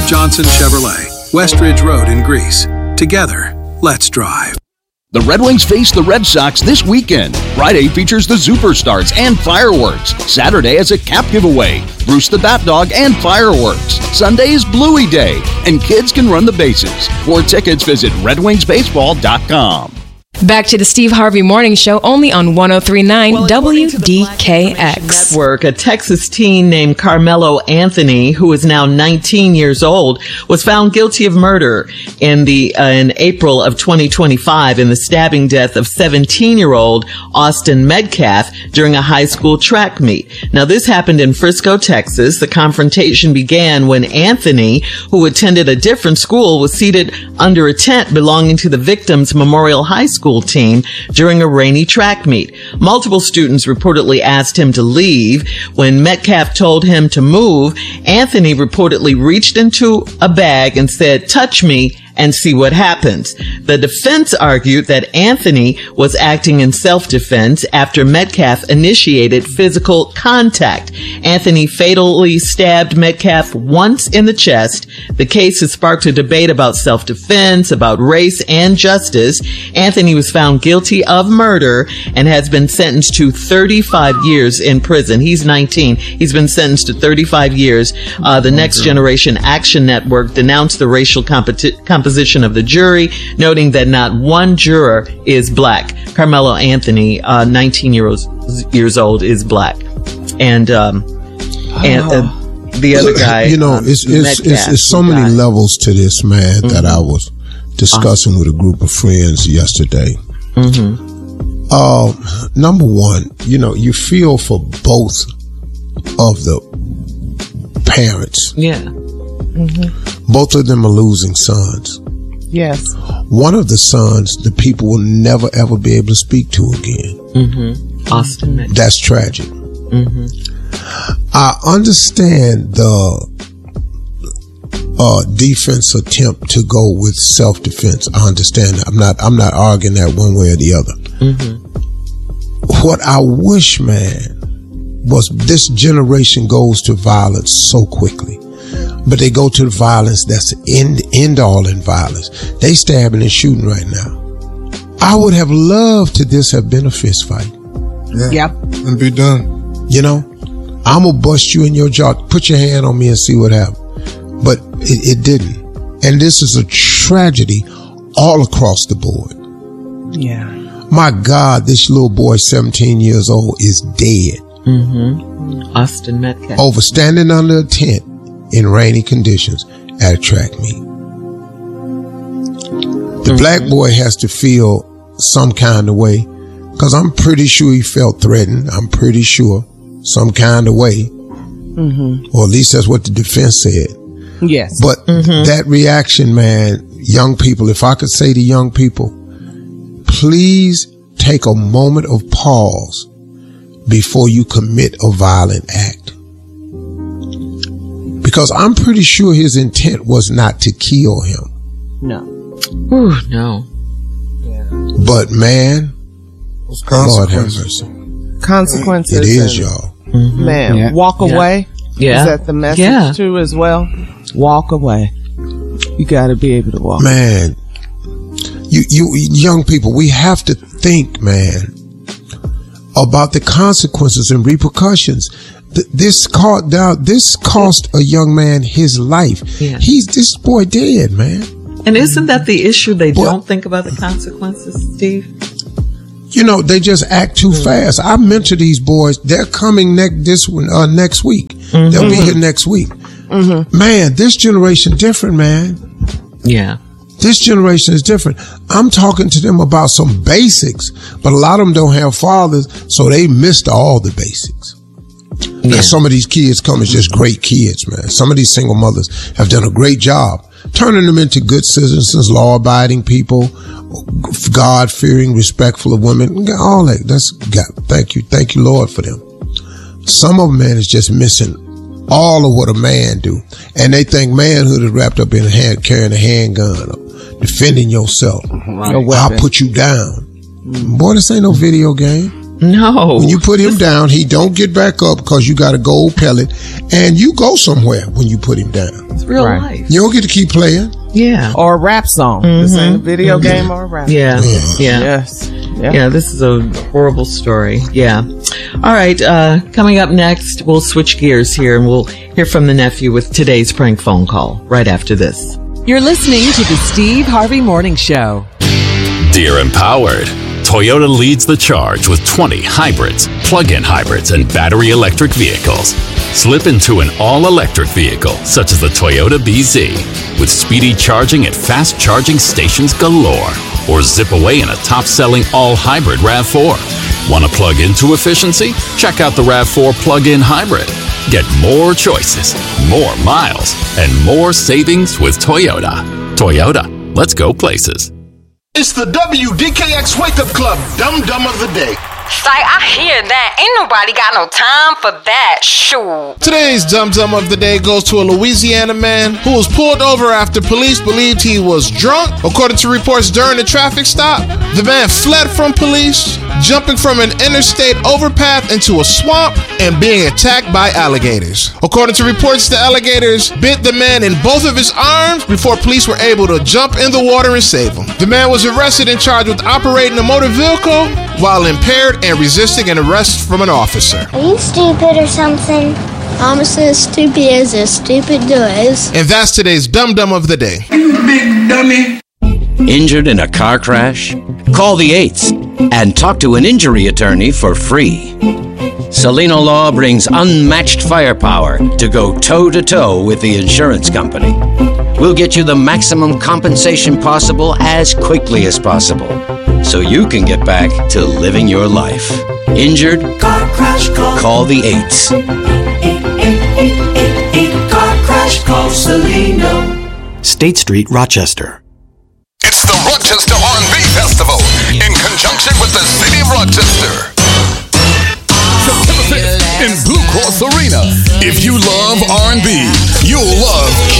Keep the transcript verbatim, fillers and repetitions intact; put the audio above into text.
Johnson Chevrolet, Westridge Road in Greece. Together, let's drive. The Red Wings face the Red Sox this weekend. Friday features the Superstars and fireworks. Saturday is a cap giveaway, Bruce the Bat Dog and fireworks. Sunday is Bluey Day, and kids can run the bases. For tickets, visit red wings baseball dot com. Back to the Steve Harvey Morning Show, only on one oh three point nine well, W D K X. Network, a Texas teen named Carmelo Anthony, who is now nineteen years old, was found guilty of murder in the uh, in April of twenty twenty-five in the stabbing death of seventeen-year-old Austin Metcalf during a high school track meet. Now, this happened in Frisco, Texas. The confrontation began when Anthony, who attended a different school, was seated under a tent belonging to the victim's Memorial High School team during a rainy track meet. Multiple students reportedly asked him to leave. When Metcalf told him to move, Anthony reportedly reached into a bag and said, "Touch me and see what happens." The defense argued that Anthony was acting in self-defense after Metcalf initiated physical contact. Anthony fatally stabbed Metcalf once in the chest. The case has sparked a debate about self-defense, about race and justice. Anthony was found guilty of murder and has been sentenced to thirty-five years in prison. He's nineteen. He's been sentenced to thirty-five years. Uh, the Next Generation Action Network denounced the racial competi- composition of the jury, noting that not one juror is black. Carmelo Anthony, uh, nineteen years, years old, is black. And, um, and uh, the other guy, you know, um, it's, it's, it's, it's so many levels to this, man, mm-hmm. that I was discussing uh-huh. with a group of friends yesterday. Mm-hmm. Uh, number one, you know, you feel for both of the parents. Yeah. Mm-hmm. Both of them are losing sons. Yes. One of the sons, the people will never ever be able to speak to again. Mm-hmm. Austin Metcalf. That's tragic. Mm-hmm. I understand the uh, defense attempt to go with self-defense. I understand that. I'm not. I'm not arguing that one way or the other. Mm-hmm. What I wish, man, was this generation goes to violence so quickly. But they go to the violence that's end, end all in violence. They stabbing and shooting right now. I would have loved to this have been a fist fight. Yeah. Yep. And be done. You know, I'm going to bust you in your jaw. Put your hand on me and see what happens. But it, it didn't. And this is a tragedy all across the board. Yeah. My God, this little boy, seventeen years old, is dead. Mm-hmm. Austin Metcalf. Over standing under a tent in rainy conditions at a track meet. The mm-hmm. black boy has to feel some kind of way, because I'm pretty sure he felt threatened. I'm pretty sure some kind of way. Mm-hmm. Or at least that's what the defense said. Yes. But mm-hmm. that reaction, man, young people, if I could say to young people, please take a moment of pause before you commit a violent act. Because I'm pretty sure his intent was not to kill him. No. Ooh, no. Yeah. But man, Lord have mercy. Consequences. It is, y'all. Mm-hmm. Man, yeah. walk yeah. away. Yeah. Is that the message yeah. too as well? Walk away. You got to be able to walk. Man, you, you young people, we have to think, man, about the consequences and repercussions. This cost, this cost a young man his life. Yeah. He's this boy dead, man. And isn't that the issue? They but, don't think about the consequences, Steve. You know, they just act too mm-hmm. fast. I mentor these boys. They're coming next this uh, next week. Mm-hmm. They'll be here next week. Mm-hmm. Man, this generation different, man. Yeah. This generation is different. I'm talking to them about some basics, but a lot of them don't have fathers, so they missed all the basics. Yeah. And some of these kids come as just great kids, man. Some of these single mothers have done a great job turning them into good citizens, law-abiding people, God-fearing, respectful of women, all that. That's God. Thank you. Thank you, Lord, for them. Some of them, man, is just missing all of what a man do. And they think manhood is wrapped up in a hand, carrying a handgun or defending yourself. Right. I'll put you down. Mm. Boy, this ain't no video game. No. When you put him down, he don't get back up because you got a gold pellet, and you go somewhere when you put him down. It's real Right. life. You don't get to keep playing. Yeah. Or a rap song. Mhm. This ain't a video Mhm. game or a rap Yeah. song. Yeah. Yes. Yeah. Yeah, this is a horrible story. Yeah. All right. Uh, coming up next, we'll switch gears here and we'll hear from the nephew with today's prank phone call right after this. You're listening to the Steve Harvey Morning Show. Dear Empowered, Toyota leads the charge with twenty hybrids, plug-in hybrids, and battery electric vehicles. Slip into an all-electric vehicle, such as the Toyota B Z, with speedy charging at fast charging stations galore. Or zip away in a top-selling all-hybrid RAV four. Want to plug into efficiency? Check out the RAV four plug-in hybrid. Get more choices, more miles, and more savings with Toyota. Toyota, let's go places. It's the W D K X Wake Up Club Dum Dum of the Day. Say, I hear that. Ain't nobody got no time for that. Shoot. Today's Dum Dum of the Day goes to a Louisiana man who was pulled over after police believed he was drunk. According to reports during the traffic stop, the man fled from police, jumping from an interstate overpass into a swamp and being attacked by alligators. According to reports, the alligators bit the man in both of his arms before police were able to jump in the water and save him. The man was arrested and charged with operating a motor vehicle while impaired and resisting an arrest from an officer. Are you stupid or something? I'm as stupid as a stupid does. And that's today's Dum Dum of the Day. You big dummy. Injured in a car crash? Call the Eights and talk to an injury attorney for free. Salino Law brings unmatched firepower to go toe-to-toe with the insurance company. We'll get you the maximum compensation possible as quickly as possible, so you can get back to living your life. Injured? Car crash call. Call the Eights. eight eight eight eight eight eight Car crash call Salino. State Street, Rochester. It's the Rochester R and B Festival in conjunction with the City of Rochester. September fifth in Blue Cross Arena. If you love R and B, you'll love